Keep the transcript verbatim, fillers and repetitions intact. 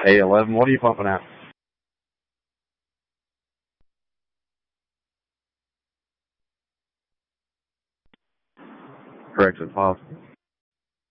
A eleven, what are you pumping out? Correct as possible.